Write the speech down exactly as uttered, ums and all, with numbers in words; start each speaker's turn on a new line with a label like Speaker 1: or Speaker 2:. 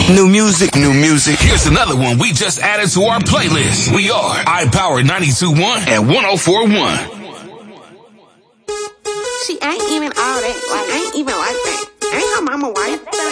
Speaker 1: New music, new music.
Speaker 2: Here's another one we just added to our playlist. We are iPower ninety-two point one and one oh four point one.
Speaker 3: She ain't even all that. Like, ain't even like that. Ain't her mama wife.